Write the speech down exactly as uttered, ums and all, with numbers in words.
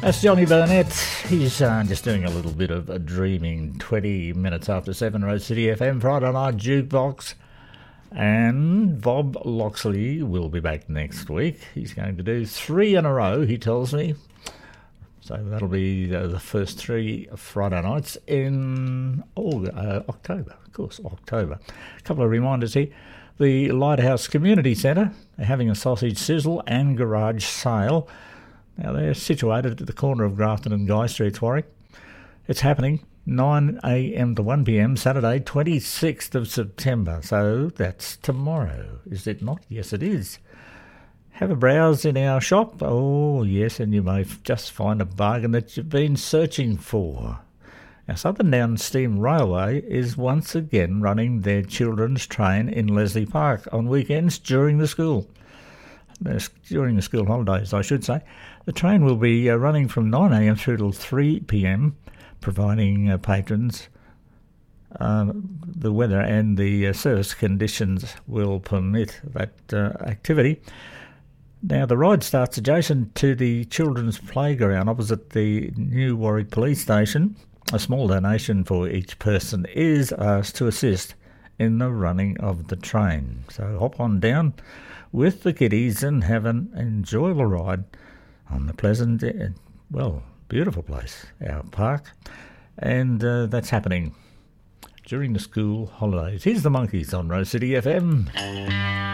That's Johnny Burnett. He's uh, just doing a little bit of a dreaming. twenty minutes after seven, Rose City F M, Friday Night Jukebox. And Bob Loxley will be back next week. He's going to do three in a row, he tells me. So that'll be uh, the first three Friday nights in oh, uh, October, of course, October. A couple of reminders here. The Lighthouse Community Centre, they're having a sausage sizzle and garage sale. Now, they're situated at the corner of Grafton and Guy Streets, Warwick. It's happening nine a m to one p m, Saturday, twenty-sixth of September. So that's tomorrow, is it not? Yes, it is. Have a browse in our shop. Oh, yes, and you may f- just find a bargain that you've been searching for. Now, Southern Down Steam Railway is once again running their children's train in Leslie Park on weekends during the school. During the school holidays, I should say. The train will be uh, running from nine a m through till three p m, providing uh, patrons uh, the weather and the uh, service conditions will permit that uh, activity. Now, the ride starts adjacent to the children's playground opposite the new Warwick Police Station. A small donation for each person is asked to assist in the running of the train. So hop on down with the kiddies and have an enjoyable ride on the pleasant, well, beautiful place, our park. And uh, that's happening during the school holidays. Here's the Monkeys on Rose City F M.